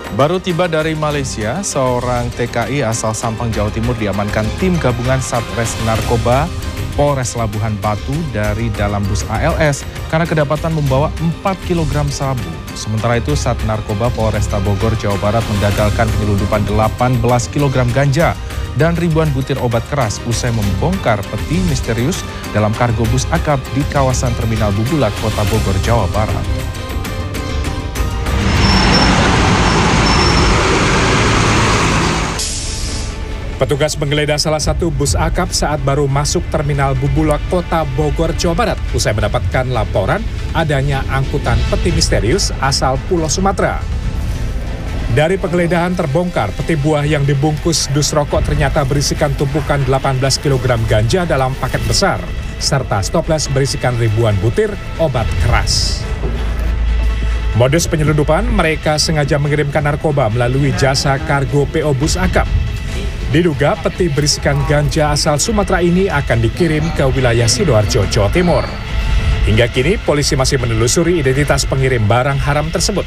Baru tiba dari Malaysia, seorang TKI asal Sampang, Jawa Timur diamankan tim gabungan Satres Narkoba Polres Labuhan Batu dari dalam bus ALS karena kedapatan membawa 4 kg sabu. Sementara itu, Sat Narkoba Polresta Bogor, Jawa Barat mengagalkan penyelundupan 18 kg ganja dan ribuan butir obat keras usai membongkar peti misterius dalam kargo bus akap di kawasan Terminal Bubulat, Kota Bogor, Jawa Barat. Petugas menggeledah salah satu bus akap saat baru masuk Terminal Bubulat, Kota Bogor, Jawa Barat, usai mendapatkan laporan adanya angkutan peti misterius asal Pulau Sumatera. Dari penggeledahan terbongkar, peti buah yang dibungkus dus rokok ternyata berisikan tumpukan 18 kg ganja dalam paket besar, serta stoples berisikan ribuan butir obat keras. Modus penyelundupan, mereka sengaja mengirimkan narkoba melalui jasa kargo PO bus akap. Diduga peti berisikan ganja asal Sumatera ini akan dikirim ke wilayah Sidoarjo, Jawa Timur. Hingga kini, polisi masih menelusuri identitas pengirim barang haram tersebut.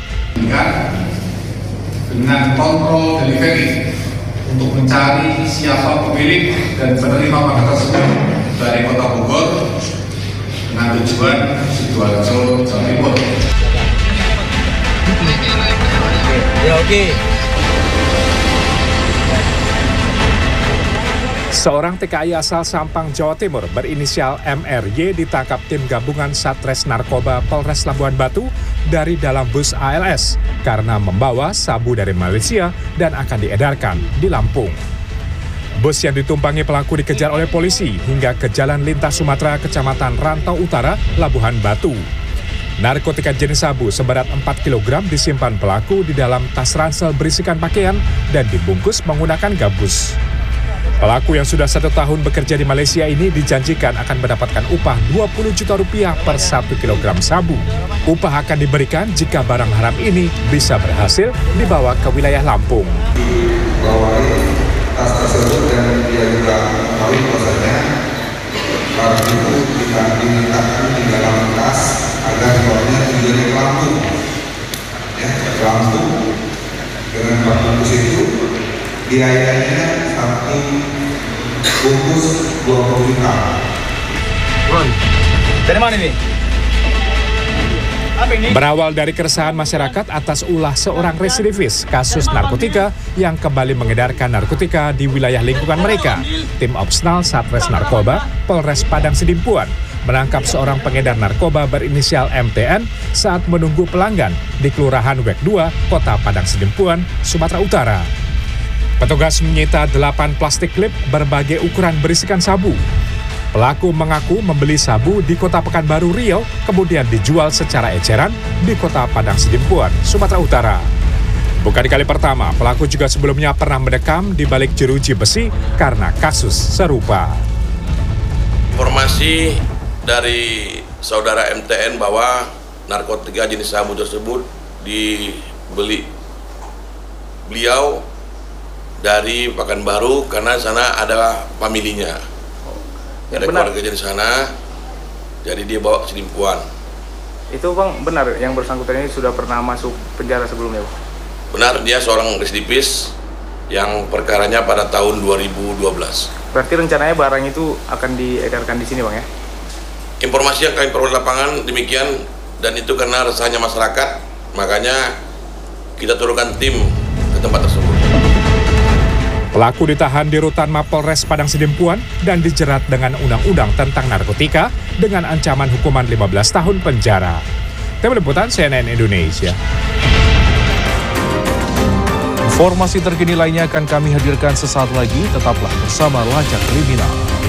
Dengan kontrol delivery untuk mencari siapa pemilik dan penerima paket tersebut dari Kota Bogor dengan tujuan Sidoarjo, Jawa Timur. Oke. Seorang TKI asal Sampang, Jawa Timur berinisial MRY ditangkap tim gabungan Satres Narkoba Polres Labuhan Batu dari dalam bus ALS karena membawa sabu dari Malaysia dan akan diedarkan di Lampung. Bus yang ditumpangi pelaku dikejar oleh polisi hingga ke Jalan Lintas Sumatera, Kecamatan Rantau Utara, Labuhan Batu. Narkotika jenis sabu seberat 4 kg disimpan pelaku di dalam tas ransel berisikan pakaian dan dibungkus menggunakan gabus. Pelaku yang sudah 1 tahun bekerja di Malaysia ini dijanjikan akan mendapatkan upah Rp20 juta per 1 kg sabu. Upah akan diberikan jika barang haram ini bisa berhasil dibawa ke wilayah Lampung. Dibawai tas tersebut dan dia juga tahu bahwasanya barang itu diletakkan di dalam tas agar dibawanya tujuan ke Lampung. Ke Lampung dengan bungkus itu biayanya satu bungkus 20 juta. Dari mana ini? Berawal dari keresahan masyarakat atas ulah seorang residivis kasus narkotika yang kembali mengedarkan narkotika di wilayah lingkungan mereka, tim Opsnal Satres Narkoba Polres Padang Sidimpuan menangkap seorang pengedar narkoba berinisial MTN saat menunggu pelanggan di Kelurahan Wek 2, Kota Padang Sidimpuan, Sumatera Utara. Petugas menyita 8 plastik klip berbagai ukuran berisikan sabu. Pelaku mengaku membeli sabu di Kota Pekanbaru, Riau, kemudian dijual secara eceran di Kota Padang Sidimpuan, Sumatera Utara. Bukan kali pertama, pelaku juga sebelumnya pernah mendekam di balik jeruji besi karena kasus serupa. Informasi dari saudara MTN bahwa narkotika jenis sabu tersebut dibeli beliau dari Pekanbaru karena sana ada familinya, ada keluarga di sana, jadi dia bawa ke Sidimpuan. Itu Bang, benar yang bersangkutan ini sudah pernah masuk penjara sebelumnya, Bang? Benar, dia seorang residivis yang perkaranya pada tahun 2012. Berarti rencananya barang itu akan diedarkan di sini, Bang, ya? Informasi yang kami peroleh lapangan demikian, dan itu karena resahnya masyarakat, makanya kita turunkan tim ke tempat tersebut. Pelaku ditahan di rutan Mapolres Padang Sidimpuan dan dijerat dengan undang-undang tentang narkotika dengan ancaman hukuman 15 tahun penjara. Tim Liputan CNN Indonesia. Informasi terkini lainnya akan kami hadirkan sesaat lagi, tetaplah bersama Lacak Kriminal.